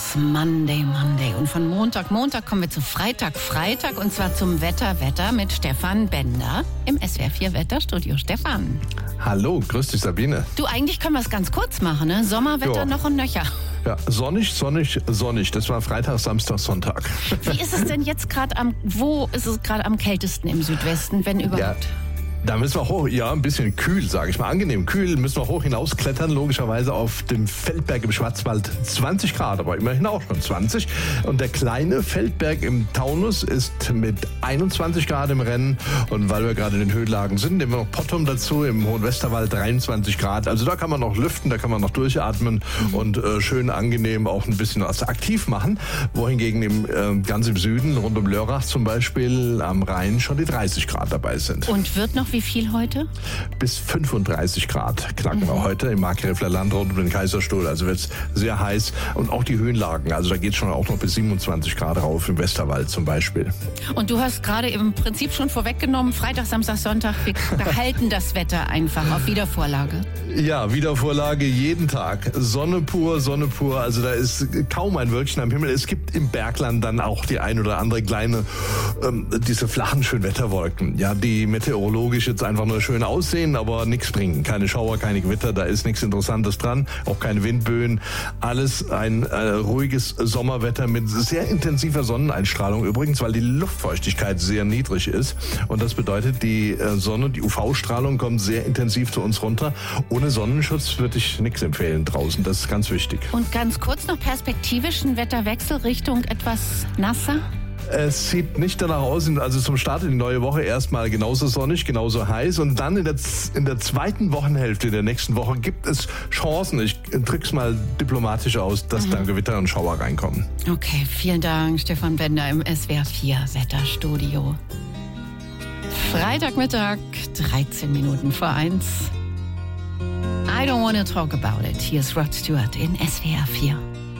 das Monday. Und von Montag kommen wir zu Freitag und zwar zum Wetter mit Stefan Bender im SWR 4 Wetterstudio. Stefan. Hallo, grüß dich Sabine. Du, eigentlich können wir es ganz kurz machen, ne? Sommerwetter noch und nöcher. Ja, sonnig. Das war Freitag, Samstag, Sonntag. Wie ist es denn jetzt wo ist es gerade am kältesten im Südwesten, wenn überhaupt? Ja. Da müssen wir hoch, ein bisschen kühl, sage ich mal, angenehm kühl, müssen wir hoch hinausklettern, logischerweise auf dem Feldberg im Schwarzwald 20 Grad, aber immerhin auch schon 20. Und der kleine Feldberg im Taunus ist mit 21 Grad im Rennen. Und weil wir gerade in den Höhenlagen sind, nehmen wir noch Pottum dazu, im Hohen Westerwald 23 Grad. Also da kann man noch lüften, da kann man noch durchatmen und schön angenehm auch ein bisschen was aktiv machen. Wohingegen ganz im Süden, rund um Lörrach zum Beispiel, am Rhein schon die 30 Grad dabei sind. Und wird noch wie viel heute? Bis 35 Grad knacken wir heute im Markgräfler Land rund um den Kaiserstuhl. Also wird es sehr heiß. Und auch die Höhenlagen. Also da geht es schon auch noch bis 27 Grad rauf im Westerwald zum Beispiel. Und du hast gerade im Prinzip schon vorweggenommen, Freitag, Samstag, Sonntag, wir behalten das Wetter einfach auf Wiedervorlage. Ja, Wiedervorlage jeden Tag. Sonne pur. Also da ist kaum ein Wölkchen am Himmel. Es gibt im Bergland dann auch die ein oder andere kleine, diese flachen Schönwetterwolken. Ja, die meteorologisch jetzt einfach nur schön aussehen, aber nichts bringen. Keine Schauer, keine Gewitter, da ist nichts Interessantes dran. Auch keine Windböen. Alles ein ruhiges Sommerwetter mit sehr intensiver Sonneneinstrahlung. Übrigens, weil die Luftfeuchtigkeit sehr niedrig ist. Und das bedeutet, die Sonne, die UV-Strahlung kommt sehr intensiv zu uns runter. Ohne Sonnenschutz würde ich nichts empfehlen draußen. Das ist ganz wichtig. Und ganz kurz noch perspektivisch ein Wetterwechsel Richtung etwas nasser? Es sieht nicht danach aus, also zum Start in die neue Woche erstmal genauso sonnig, genauso heiß und dann in der zweiten Wochenhälfte der nächsten Woche gibt es Chancen, ich drück's mal diplomatisch aus, dass da Gewitter und Schauer reinkommen. Okay, vielen Dank, Stefan Bender im SWR 4 Wetterstudio. Freitagmittag, 13 Minuten vor 1. I don't wanna talk about it. Hier ist Rod Stewart in SWR 4.